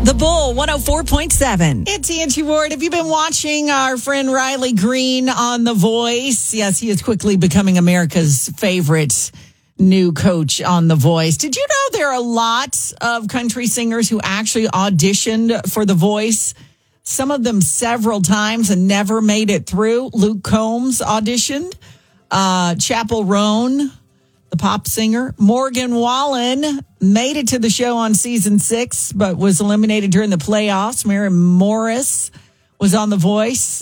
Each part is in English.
The Bull, 104.7. It's Angie Ward. Have you been watching our friend Riley Green on The Voice? Yes, he is quickly becoming America's favorite new coach on The Voice. Did you know there are a lot of country singers who actually auditioned for The Voice? Some of them several times and never made it through. Luke Combs auditioned. Chappell Roan, the pop singer. Morgan Wallen made it to the show on season 6, but was eliminated during the playoffs. Mary Morris was on The Voice.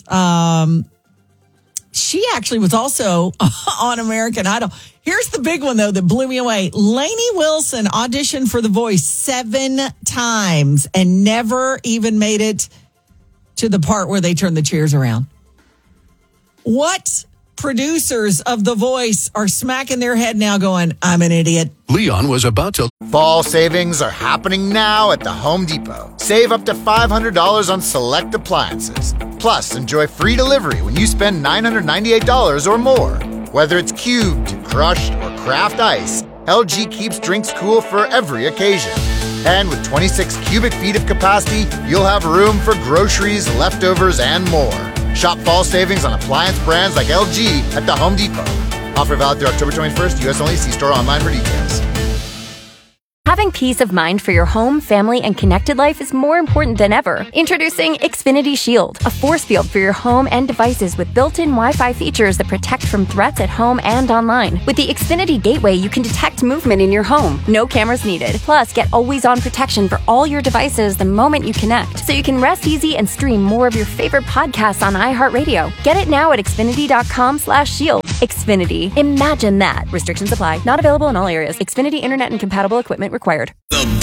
She actually was also on American Idol. Here's the big one, though, that blew me away. Lainey Wilson auditioned for The Voice 7 times and never even made it to the part where they turn the chairs around. What producers of The Voice are smacking their head now going, I'm an idiot? Leon was about to... Fall savings are happening now at the Home Depot. Save up to $500 on select appliances. Plus, enjoy free delivery when you spend $998 or more. Whether it's cubed, crushed, or craft ice, LG keeps drinks cool for every occasion. And with 26 cubic feet of capacity, you'll have room for groceries, leftovers, and more. Shop fall savings on appliance brands like LG at the Home Depot. Offer valid through October 21st, U.S. only. See store online for details. Having peace of mind for your home, family, and connected life is more important than ever. Introducing Xfinity Shield, a force field for your home and devices with built-in Wi-Fi features that protect from threats at home and online. With the Xfinity Gateway, you can detect movement in your home. No cameras needed. Plus, get always-on protection for all your devices the moment you connect, so you can rest easy and stream more of your favorite podcasts on iHeartRadio. Get it now at Xfinity.com/shield. Xfinity. Imagine that. Restrictions apply. Not available in all areas. Xfinity Internet and compatible equipment required. The